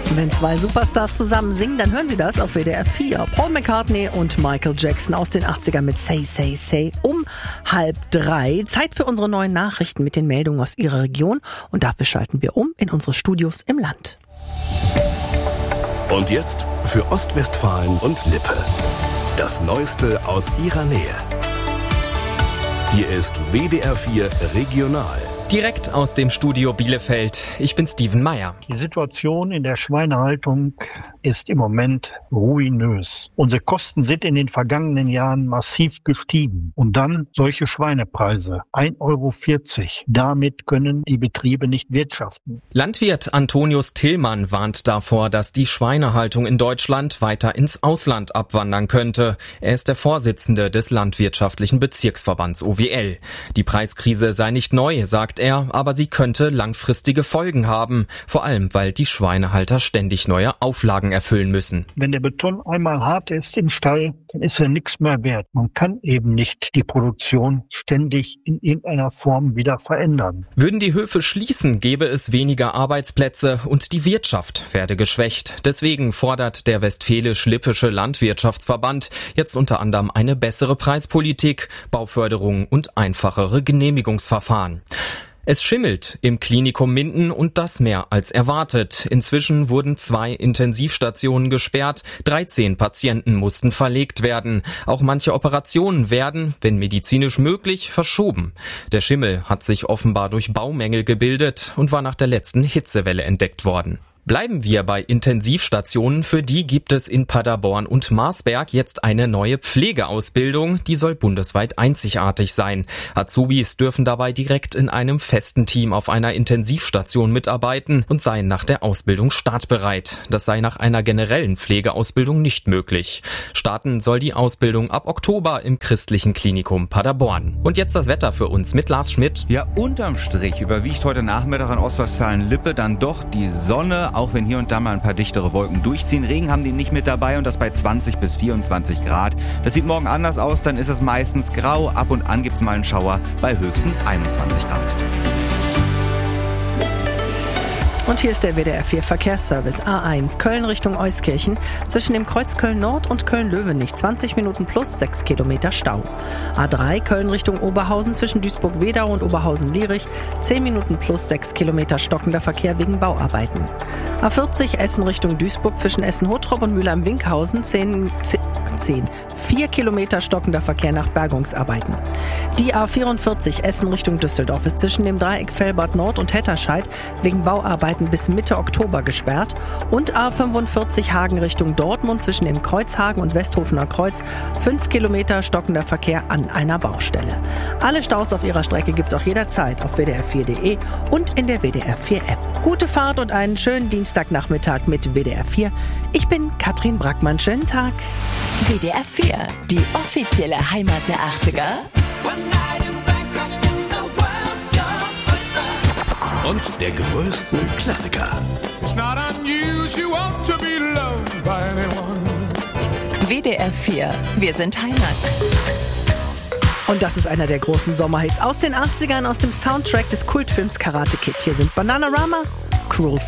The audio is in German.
Wenn zwei Superstars zusammen singen, dann hören Sie das auf WDR 4. Paul McCartney und Michael Jackson aus den 80ern mit Say, Say, Say um 2:30. Zeit für unsere neuen Nachrichten mit den Meldungen aus Ihrer Region. Und dafür schalten wir um in unsere Studios im Land. Und jetzt für Ostwestfalen und Lippe. Das Neueste aus Ihrer Nähe. Hier ist WDR 4 Regional. Direkt aus dem Studio Bielefeld. Ich bin Steven Meyer. Die Situation in der Schweinehaltung ist im Moment ruinös. Unsere Kosten sind in den vergangenen Jahren massiv gestiegen. Und dann solche Schweinepreise. 1,40 €. Damit können die Betriebe nicht wirtschaften. Landwirt Antonius Tillmann warnt davor, dass die Schweinehaltung in Deutschland weiter ins Ausland abwandern könnte. Er ist der Vorsitzende des Landwirtschaftlichen Bezirksverbands OWL. Die Preiskrise sei nicht neu, sagt er, aber sie könnte langfristige Folgen haben. Vor allem, weil die Schweinehalter ständig neue Auflagen erfüllen müssen. Wenn der Beton einmal hart ist im Stall, dann ist er nichts mehr wert. Man kann eben nicht die Produktion ständig in irgendeiner Form wieder verändern. Würden die Höfe schließen, gäbe es weniger Arbeitsplätze und die Wirtschaft werde geschwächt. Deswegen fordert der Westfälisch-Lippische Landwirtschaftsverband jetzt unter anderem eine bessere Preispolitik, Bauförderung und einfachere Genehmigungsverfahren. Es schimmelt im Klinikum Minden und das mehr als erwartet. Inzwischen wurden 2 Intensivstationen gesperrt, 13 Patienten mussten verlegt werden. Auch manche Operationen werden, wenn medizinisch möglich, verschoben. Der Schimmel hat sich offenbar durch Baumängel gebildet und war nach der letzten Hitzewelle entdeckt worden. Bleiben wir bei Intensivstationen. Für die gibt es in Paderborn und Marsberg jetzt eine neue Pflegeausbildung. Die soll bundesweit einzigartig sein. Azubis dürfen dabei direkt in einem festen Team auf einer Intensivstation mitarbeiten und seien nach der Ausbildung startbereit. Das sei nach einer generellen Pflegeausbildung nicht möglich. Starten soll die Ausbildung ab Oktober im christlichen Klinikum Paderborn. Und jetzt das Wetter für uns mit Lars Schmidt. Ja, unterm Strich überwiegt heute Nachmittag in Ostwestfalen-Lippe dann doch die Sonne, auch wenn hier und da mal ein paar dichtere Wolken durchziehen. Regen haben die nicht mit dabei und das bei 20 bis 24 Grad. Das sieht morgen anders aus, dann ist es meistens grau. Ab und an gibt's mal einen Schauer bei höchstens 21 Grad. Und hier ist der WDR 4 Verkehrsservice. A1 Köln Richtung Euskirchen. Zwischen dem Kreuz Köln-Nord und Köln-Löwenich 20 Minuten plus 6 Kilometer Stau. A3 Köln Richtung Oberhausen zwischen Duisburg-Wedau und Oberhausen-Lierich 10 Minuten plus 6 Kilometer stockender Verkehr wegen Bauarbeiten. A40 Essen Richtung Duisburg zwischen Essen-Hottrop und Mülheim-Winkhausen 4 Kilometer stockender Verkehr nach Bergungsarbeiten. Die A44 Essen Richtung Düsseldorf ist zwischen dem Dreieck Velbert Nord und Hetterscheid wegen Bauarbeiten bis Mitte Oktober gesperrt. Und A45 Hagen Richtung Dortmund zwischen dem Kreuzhagen und Westhofener Kreuz 5 Kilometer stockender Verkehr an einer Baustelle. Alle Staus auf ihrer Strecke gibt's auch jederzeit auf wdr4.de und in der WDR 4 App. Gute Fahrt und einen schönen Dienstagnachmittag mit WDR 4. Ich bin Katrin Brackmann. Schönen Tag. WDR 4, die offizielle Heimat der 80er. Und der größten Klassiker. WDR 4, wir sind Heimat. Und das ist einer der großen Sommerhits aus den 80ern, aus dem Soundtrack des Kultfilms Karate Kid. Hier sind Bananarama, Cruel